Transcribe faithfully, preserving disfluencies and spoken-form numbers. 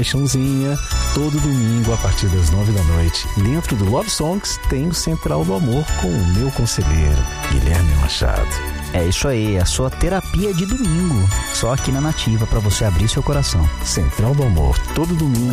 paixãozinha. Todo domingo, a partir das nove da noite, dentro do Love Songs, tem o Central do Amor com o meu conselheiro, Guilherme Machado. É isso aí, a sua terapia de domingo. Só aqui na Nativa, para você abrir seu coração. Central do Amor, todo domingo,